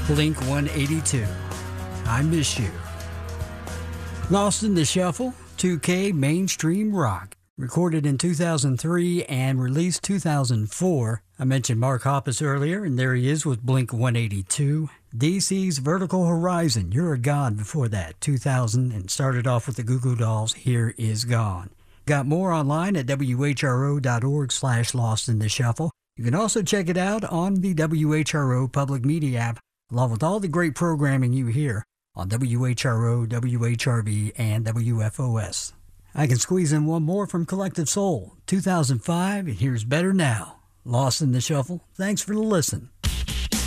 Blink 182. I Miss You. Lost in the Shuffle, 2K Mainstream Rock. Recorded in 2003 and released 2004. I mentioned Mark Hoppus earlier, and there he is with Blink 182. DC's Vertical Horizon, You're a God before that, 2000, and started off with the Goo Goo Dolls, Here Is Gone. Got more online at whro.org/Lost in the Shuffle. You can also check it out on the WHRO Public Media app, along with all the great programming you hear on WHRO, WHRV, and WFOS. I can squeeze in one more from Collective Soul, 2005, and here's Better Now. Lost in the Shuffle. Thanks for the listen.